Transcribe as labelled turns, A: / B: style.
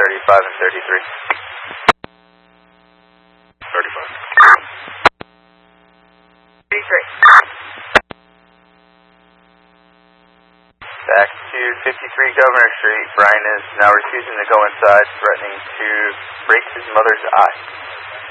A: 35 and 33.
B: 35.
C: 33.
A: Back to 53 Governor Street. Brian is now refusing to go inside, threatening to break his mother's eye.